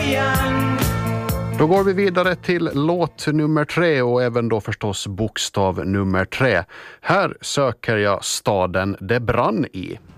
Då går vi vidare till låt nummer 3 och även då förstås bokstav nummer 3. Här söker jag staden det brann i.